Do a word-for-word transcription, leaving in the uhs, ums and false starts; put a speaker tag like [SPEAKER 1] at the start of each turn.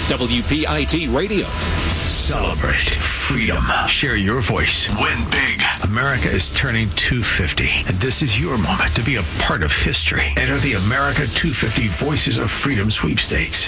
[SPEAKER 1] W P I T Radio.
[SPEAKER 2] Celebrate freedom. Share your voice. Win big. America is turning two fifty, and this is your moment to be a part of history. Enter the America two fifty Voices of Freedom sweepstakes.